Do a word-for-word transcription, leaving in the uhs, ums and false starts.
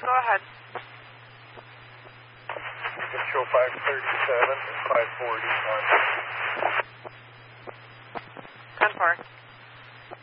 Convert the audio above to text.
go ahead. You can show five thirty-seven and five forty on